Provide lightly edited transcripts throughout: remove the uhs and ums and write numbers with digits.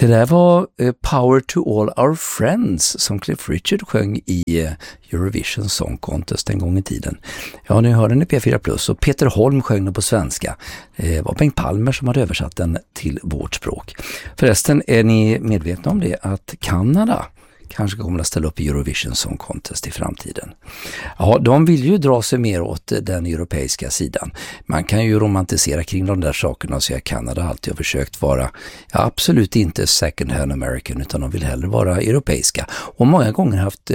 Det där var Power to All Our Friends som Cliff Richard sjöng i Eurovision Song Contest en gång i tiden. Ja, ni hör den i P4+, och Peter Holm sjöng den på svenska. Det var Bengt Palmer som hade översatt den till vårt språk. Förresten, är ni medvetna om det att Kanada kanske kommer att ställa upp i Eurovision Song Contest i framtiden? Ja, de vill ju dra sig mer åt den europeiska sidan. Man kan ju romantisera kring de där sakerna och säga att Kanada alltid har försökt vara, ja, absolut inte second hand American, utan de vill hellre vara europeiska. Och många gånger haft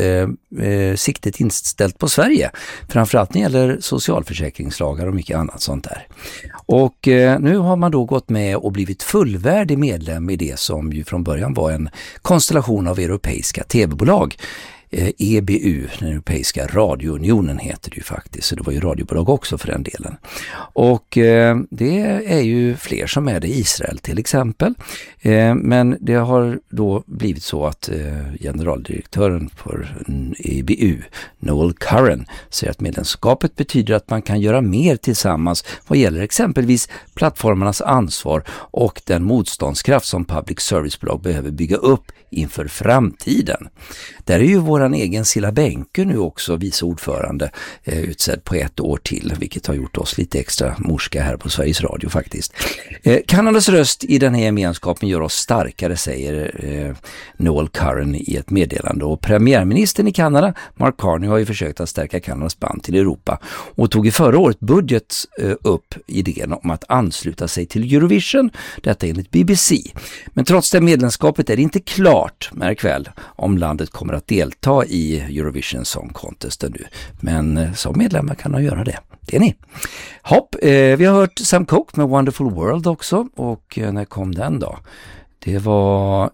siktet inställt på Sverige. Framförallt när det gäller socialförsäkringslagar och mycket annat sånt där. Och nu har man då gått med och blivit fullvärdig medlem i det som ju från början var en konstellation av europeiska tv-bolag. EBU, den Europeiska radiounionen heter det ju faktiskt, så det var ju radiobolag också för den delen. Och det är ju fler som är det, Israel till exempel. Men det har då blivit så att generaldirektören för EBU, Noel Curran, säger att medlemskapet betyder att man kan göra mer tillsammans vad gäller exempelvis plattformarnas ansvar och den motståndskraft som public servicebolag behöver bygga upp inför framtiden. Där är ju våran egen Silla Bänke nu också vice ordförande utsedd på 1 år till, vilket har gjort oss lite extra morska här på Sveriges Radio faktiskt. Kanadas röst i den här gemenskapen gör oss starkare, säger Noel Curran i ett meddelande, och premiärministern i Kanada, Mark Carney, har ju försökt att stärka Kanadas band till Europa och tog i förra året budget upp idén om att ansluta sig till Eurovision, detta enligt BBC. Men trots det medlemskapet är det inte klart, märk väl, om landet kommer att delta i Eurovision Song Contest nu. Men som medlemmar kan de göra det. Det är ni. Hopp, vi har hört Sam Cooke med Wonderful World också. Och när kom den då? Det var,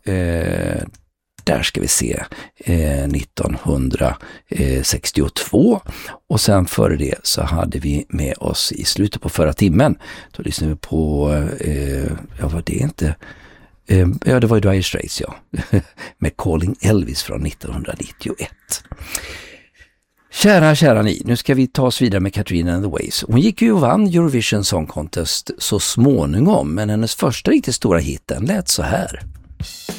där ska vi se, 1962. Och sen före det så hade vi med oss i slutet på förra timmen. Då lyssnade vi på, var det inte... Ja, det var ju Dire Straits, ja. Med Calling Elvis från 1991. Kära ni, nu ska vi ta oss vidare med Katrina and the Waves. Hon gick ju och vann Eurovision Song Contest så småningom, men hennes första riktigt stora hit, den lät så här.